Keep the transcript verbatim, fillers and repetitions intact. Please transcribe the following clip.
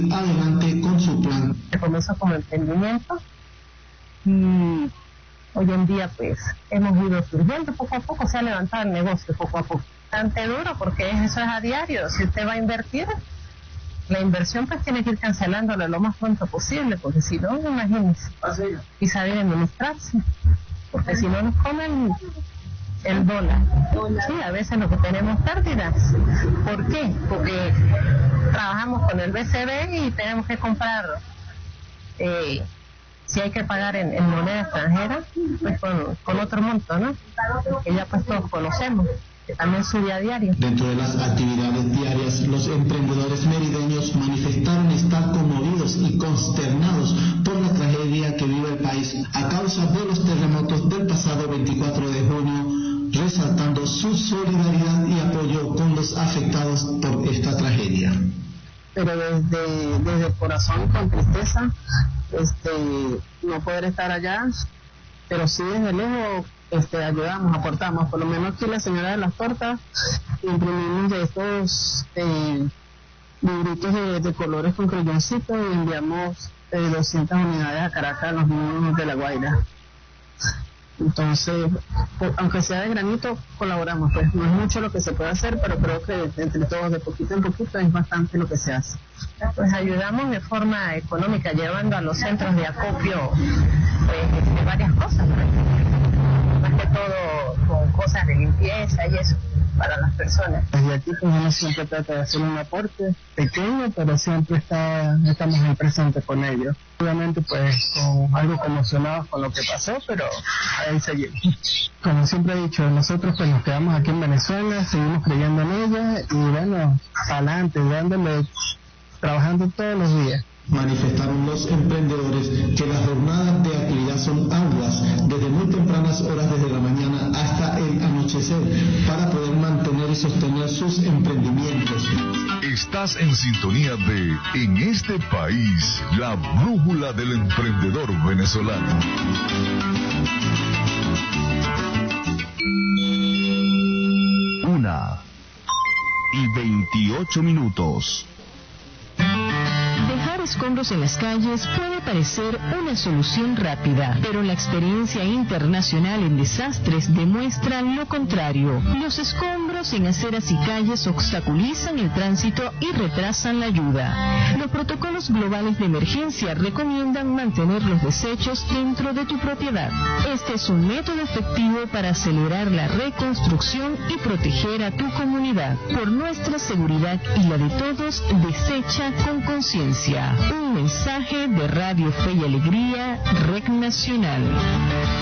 adelante con su plan. Comenzó como emprendimiento y hoy en día pues hemos ido surgiendo poco a poco, se ha levantado el negocio poco a poco. Bastante duro porque eso es a diario, si usted va a invertir, la inversión pues tiene que ir cancelándolo lo más pronto posible, porque si no, imagínense, y saber administrarse, porque si no nos comen el dólar. Sí, a veces lo que tenemos pérdidas. ¿Por qué? Porque trabajamos con el B C B y tenemos que comprar, eh, si hay que pagar en, en moneda extranjera, pues con, con otro monto, ¿no? Que ya pues todos conocemos, que también sube a diario. Dentro de las actividades diarias, los emprendedores merideños manifestaron estar conmovidos y consternados por la tragedia que vive el país a causa de los terremotos del pasado veinticuatro de junio, resaltando su solidaridad y apoyo con los afectados por esta tragedia. Pero desde, desde el corazón, con tristeza, este, no poder estar allá, pero sí desde lejos este, ayudamos, aportamos. Por lo menos aquí la señora de las tortas imprimimos de estos eh, libritos de, de colores con crayoncitos y enviamos eh, doscientas unidades a Caracas a los niños de La Guaira. Entonces, aunque sea de granito, colaboramos. Pues no es mucho lo que se puede hacer, pero creo que entre todos, de poquito en poquito, es bastante lo que se hace. Pues ayudamos de forma económica, llevando a los centros de acopio pues, varias cosas, pues. Más que todo con cosas de limpieza y eso para las personas. Desde aquí pues uno siempre trata de hacer un aporte pequeño, pero siempre está, estamos muy presentes con ellos. Obviamente pues con algo conmocionados con lo que pasó, pero ahí seguimos. Como siempre he dicho, nosotros pues nos quedamos aquí en Venezuela, seguimos creyendo en ella y bueno, adelante, dándole, trabajando todos los días. Manifestaron los emprendedores que las jornadas de actividad son arduas desde muy tempranas horas desde la mañana hasta el anochecer para poder mantener y sostener sus emprendimientos. Estás en sintonía de En este país, la brújula del emprendedor venezolano. Una y veintiocho minutos. Dejar escombros en las calles puede parecer una solución rápida, pero la experiencia internacional en desastres demuestra lo contrario. Los escombros en aceras y calles obstaculizan el tránsito y retrasan la ayuda. Los protocolos globales de emergencia recomiendan mantener los desechos dentro de tu propiedad. Este es un método efectivo para acelerar la reconstrucción y proteger a tu comunidad. Por nuestra seguridad y la de todos, desecha con conciencia. Un mensaje de Radio Fe y Alegría, Red Nacional.